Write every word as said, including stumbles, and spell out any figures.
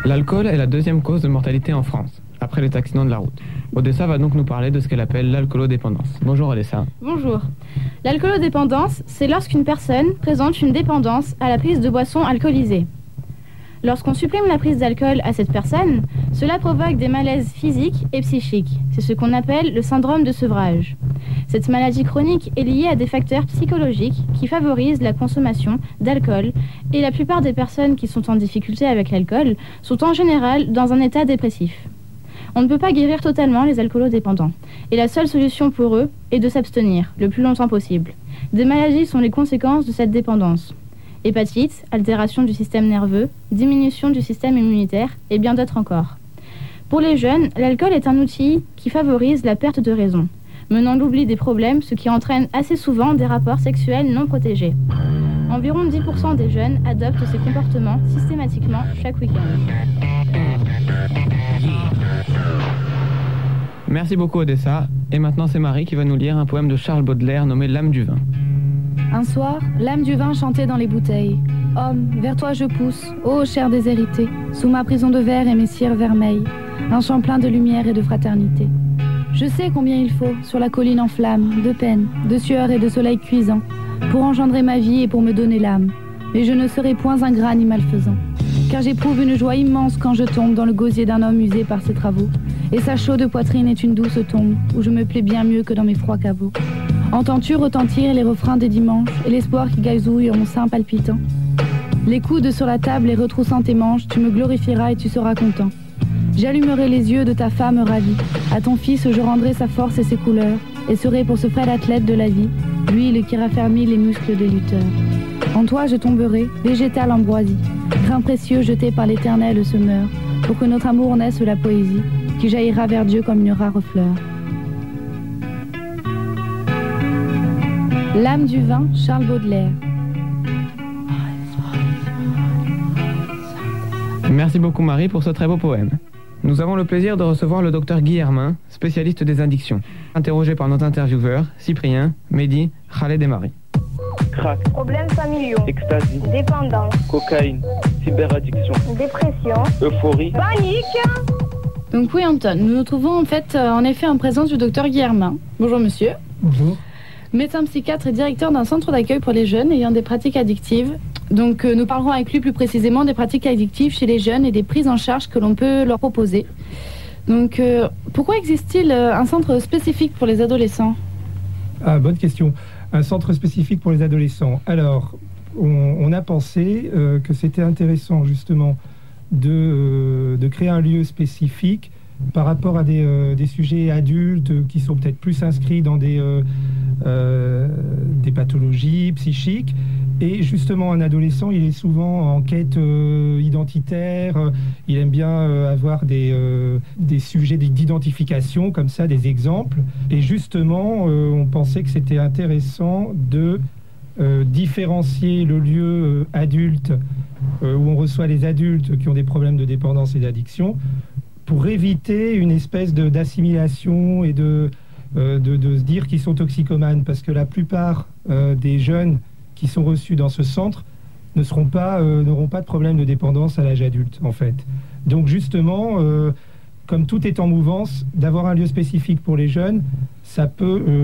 L'alcool est la deuxième cause de mortalité en France, après les accidents de la route. Odessa va donc nous parler de ce qu'elle appelle l'alcoolodépendance. Bonjour Odessa. Bonjour. L'alcoolodépendance, c'est lorsqu'une personne présente une dépendance à la prise de boissons alcoolisées. Lorsqu'on supprime la prise d'alcool à cette personne, cela provoque des malaises physiques et psychiques. C'est ce qu'on appelle le syndrome de sevrage. Cette maladie chronique est liée à des facteurs psychologiques qui favorisent la consommation d'alcool et la plupart des personnes qui sont en difficulté avec l'alcool sont en général dans un état dépressif. On ne peut pas guérir totalement les alcoolodépendants et la seule solution pour eux est de s'abstenir le plus longtemps possible. Des maladies sont les conséquences de cette dépendance. Hépatite, altération du système nerveux, diminution du système immunitaire et bien d'autres encore. Pour les jeunes, l'alcool est un outil qui favorise la perte de raison, menant l'oubli des problèmes, ce qui entraîne assez souvent des rapports sexuels non protégés. Environ dix pour cent des jeunes adoptent ces comportements systématiquement chaque week-end. Merci beaucoup Odessa. Et maintenant c'est Marie qui va nous lire un poème de Charles Baudelaire nommé L'âme du vin. Un soir, l'âme du vin chantait dans les bouteilles. Homme, vers toi je pousse, ô chair déshéritée, sous ma prison de verre et mes cires vermeilles, un chant plein de lumière et de fraternité. Je sais combien il faut, sur la colline en flammes, de peine, de sueur et de soleil cuisant, pour engendrer ma vie et pour me donner l'âme. Mais je ne serai point ingrat ni malfaisant, car j'éprouve une joie immense quand je tombe dans le gosier d'un homme usé par ses travaux, et sa chaude poitrine est une douce tombe, où je me plais bien mieux que dans mes froids caveaux. Entends-tu retentir les refrains des dimanches et l'espoir qui gazouille en mon sein palpitant? Les coudes sur la table et retroussant tes manches, tu me glorifieras et tu seras content. J'allumerai les yeux de ta femme ravie. À ton fils je rendrai sa force et ses couleurs, et serai pour ce frêle athlète de la vie, l'huile qui raffermit les muscles des lutteurs. En toi je tomberai, végétal ambroisie, grain précieux jeté par l'éternel semeur, pour que notre amour naisse la poésie, qui jaillira vers Dieu comme une rare fleur. L'âme du vin, Charles Baudelaire. Merci beaucoup Marie pour ce très beau poème. Nous avons le plaisir de recevoir le docteur Guy Hermin, spécialiste des addictions, interrogé par nos intervieweurs Cyprien, Mehdi, Khaled et Marie. Crack, problèmes familiaux, ecstasy, dépendance, cocaïne, cyberaddiction, dépression, euphorie, panique. Donc oui Anton, nous nous trouvons en fait euh, en effet en présence du docteur Guy Hermin. Bonjour monsieur. Bonjour. Médecin psychiatre et directeur d'un centre d'accueil pour les jeunes ayant des pratiques addictives. Donc euh, nous parlerons avec lui plus précisément des pratiques addictives chez les jeunes et des prises en charge que l'on peut leur proposer. Donc euh, pourquoi existe-t-il euh, un centre spécifique pour les adolescents? Ah, bonne question. Un centre spécifique pour les adolescents. Alors, on, on a pensé euh, que c'était intéressant justement de, euh, de créer un lieu spécifique par rapport à des, euh, des sujets adultes qui sont peut-être plus inscrits dans des, euh, euh, des pathologies psychiques. Et justement, un adolescent, il est souvent en quête euh, identitaire, il aime bien euh, avoir des, euh, des sujets d'identification, comme ça, des exemples. Et justement, euh, on pensait que c'était intéressant de euh, différencier le lieu euh, adulte, euh, où on reçoit les adultes qui ont des problèmes de dépendance et d'addiction, pour éviter une espèce de, d'assimilation et de, euh, de, de se dire qu'ils sont toxicomanes. Parce que la plupart euh, des jeunes qui sont reçus dans ce centre ne seront pas, euh, n'auront pas de problème de dépendance à l'âge adulte, en fait. Donc justement, euh, comme tout est en mouvance, d'avoir un lieu spécifique pour les jeunes, ça peut... Euh,